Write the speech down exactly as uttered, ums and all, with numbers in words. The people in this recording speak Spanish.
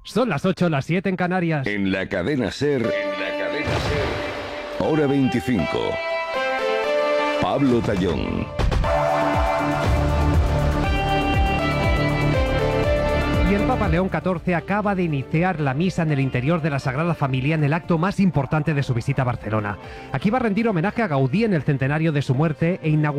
Son las ocho, las siete en Canarias. En la cadena SER, en la cadena SER, hora veinticinco. Pablo Tallón. Y el Papa León catorce acaba de iniciar la misa en el interior de la Sagrada Familia en el acto más importante de su visita a Barcelona. Aquí va a rendir homenaje a Gaudí en el centenario de su muerte e inaugurar